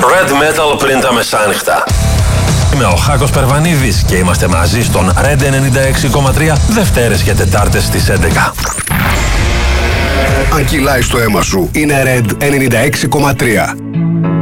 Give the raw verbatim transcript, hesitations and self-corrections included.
Red Metal πριν τα μεσάνυχτα. Είμαι ο Χάκος Περβανίδης και είμαστε μαζί στον Red ενενήντα έξι κόμμα τρία Δευτέρες και Τετάρτες στις έντεκα. Αν κυλάει στο αίμα σου, είναι Red ενενήντα έξι κόμμα τρία.